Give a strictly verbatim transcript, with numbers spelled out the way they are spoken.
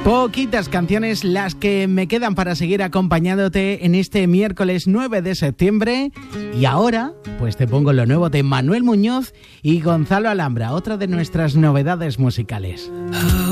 Poquitas canciones las que me quedan para seguir acompañándote en este miércoles nueve de septiembre. Y ahora, pues te pongo lo nuevo de Manuel Muñoz y Gonzalo Alhambra, otra de nuestras novedades musicales.